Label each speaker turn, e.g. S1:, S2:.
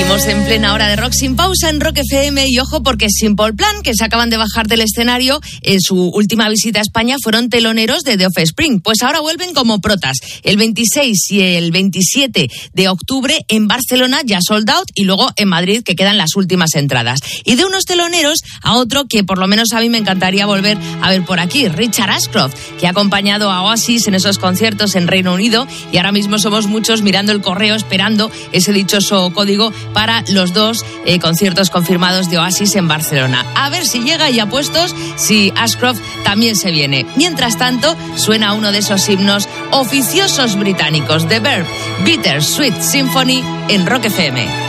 S1: Seguimos en plena hora de rock sin pausa en Rock FM y ojo porque Simple Plan, que se acaban de bajar del escenario, en su última visita a España fueron teloneros de The Offspring. Pues ahora vuelven como protas. El 26 y el 27 de octubre en Barcelona ya sold out y luego en Madrid que quedan las últimas entradas. Y de unos teloneros a otro que por lo menos a mí me encantaría volver a ver por aquí, Richard Ashcroft, que ha acompañado a Oasis en esos conciertos en Reino Unido y ahora mismo somos muchos mirando el correo esperando ese dichoso código para los dos conciertos confirmados de Oasis en Barcelona. A ver si llega y apuestos si Ashcroft también se viene. Mientras tanto, suena uno de esos himnos oficiosos británicos, The Verve, Bitter Sweet Symphony en Rock FM.